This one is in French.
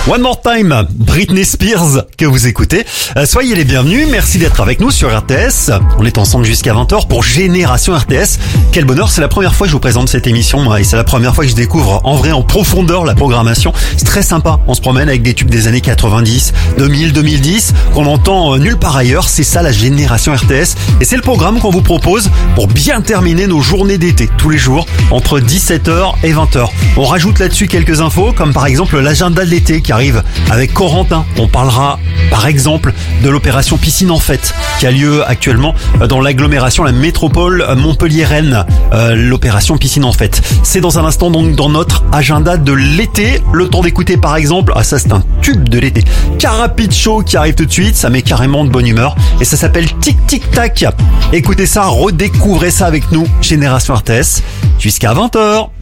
One More Time, Britney Spears, que vous écoutez. Soyez les bienvenus, merci d'être avec nous sur RTS. On est ensemble jusqu'à 20h pour Génération RTS. Quel bonheur, c'est la première fois que je vous présente cette émission et c'est la première fois que je découvre en vrai, en profondeur, la programmation. C'est très sympa, on se promène avec des tubes des années 90, 2000, 2010, qu'on entend nulle part ailleurs. C'est ça la Génération RTS et c'est le programme qu'on vous propose pour bien terminer nos journées d'été, tous les jours, entre 17h et 20h. On rajoute là-dessus quelques infos, comme par exemple l'agenda de l'été qui arrive avec Corentin. On parlera par exemple de l'opération Piscine en Fête qui a lieu actuellement dans l'agglomération, la métropole Montpellier-Rennes. L'opération Piscine en Fête. C'est dans un instant donc dans notre agenda de l'été. Le temps d'écouter par exemple, ça c'est un tube de l'été, Carapicho qui arrive tout de suite, ça met carrément de bonne humeur et ça s'appelle Tic Tic Tac. Écoutez ça, redécouvrez ça avec nous, Génération RTS, jusqu'à 20h.